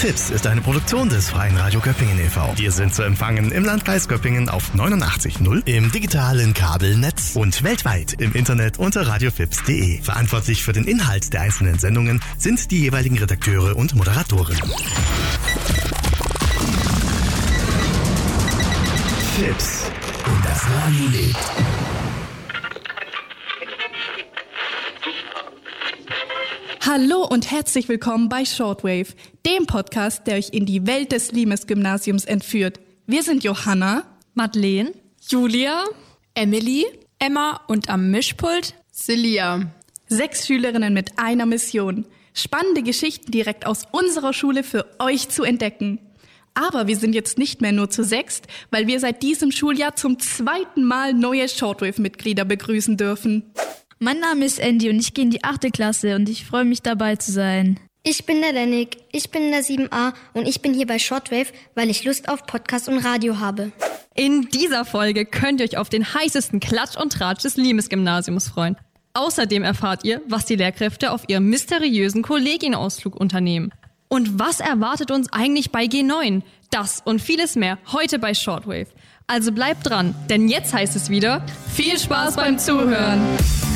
FIPS ist eine Produktion des Freien Radio Göppingen e.V. Wir sind zu empfangen im Landkreis Göppingen auf 89.0, im digitalen Kabelnetz und weltweit im Internet unter radiofips.de. Verantwortlich für den Inhalt der einzelnen Sendungen sind die jeweiligen Redakteure und Moderatoren. FIPS. Und das Radio lebt. Hallo und herzlich willkommen bei Shortwave, dem Podcast, der euch in die Welt des Limes-Gymnasiums entführt. Wir sind Johanna, Madeleine, Julia, Emily, Emma und am Mischpult Celia. 6 Schülerinnen mit einer Mission, spannende Geschichten direkt aus unserer Schule für euch zu entdecken. Aber wir sind jetzt nicht mehr nur zu 6, weil wir seit diesem Schuljahr zum 2. Mal neue Shortwave-Mitglieder begrüßen dürfen. Mein Name ist Andy und ich gehe in die 8. Klasse und ich freue mich dabei zu sein. Ich bin der Lennig, ich bin in der 7a und ich bin hier bei Shortwave, weil ich Lust auf Podcast und Radio habe. In dieser Folge könnt ihr euch auf den heißesten Klatsch und Tratsch des Limes-Gymnasiums freuen. Außerdem erfahrt ihr, was die Lehrkräfte auf ihrem mysteriösen Kollegienausflug unternehmen. Und was erwartet uns eigentlich bei G9? Das und vieles mehr heute bei Shortwave. Also bleibt dran, denn jetzt heißt es wieder: viel Spaß beim Zuhören!